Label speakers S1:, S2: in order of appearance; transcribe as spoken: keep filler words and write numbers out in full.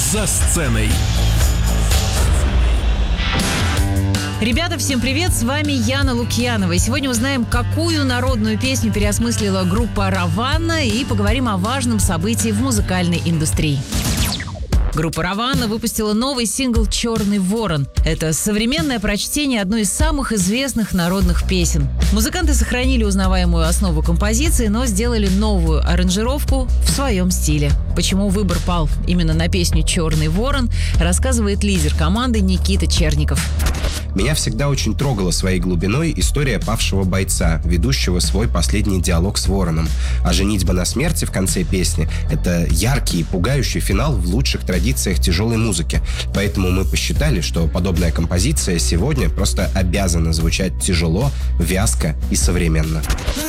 S1: «За сценой».
S2: Ребята, всем привет! С вами Яна Лукьянова. И сегодня узнаем, какую народную песню переосмыслила группа «Раванна», и поговорим о важном событии в музыкальной индустрии. Группа «Раванна» выпустила новый сингл «Черный ворон». Это современное прочтение одной из самых известных народных песен. Музыканты сохранили узнаваемую основу композиции, но сделали новую аранжировку в своем стиле. Почему выбор пал именно на песню «Черный ворон», рассказывает лидер команды Никита Черников.
S3: Меня всегда очень трогала своей глубиной история павшего бойца, ведущего свой последний диалог с вороном. А «Женитьба на смерти» в конце песни — это яркий и пугающий финал в лучших традициях тяжелой музыки. Поэтому мы посчитали, что подобная композиция сегодня просто обязана звучать тяжело, вязко и современно.